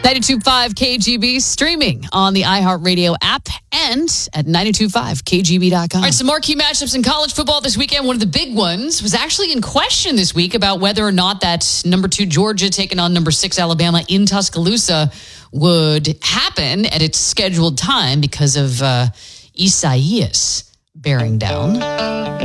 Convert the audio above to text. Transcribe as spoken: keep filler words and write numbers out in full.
ninety-two point five K G B, streaming on the iHeartRadio app and at nine two five K G B dot com. All right, some marquee matchups in college football this weekend. One of the big ones was actually in question this week about whether or not that number two Georgia taking on number six Alabama in Tuscaloosa would happen at its scheduled time because of uh, Isaias bearing down.